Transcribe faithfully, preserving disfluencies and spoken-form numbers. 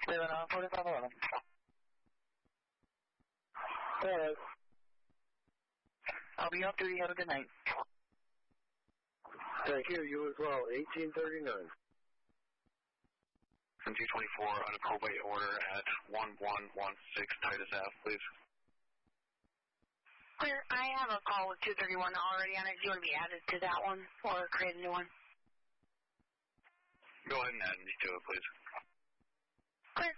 Seven on forty-five eleven. Alright. I'll be off duty. Have a good night. Thank you. You as well. eighteen thirty-nine. M two twenty-four on a probate order at one one one six Titus Ave, please. Clear. I have a call with two thirty-one already on it. Do you want to be added to that one or create a new one? Go ahead and add me to it, please.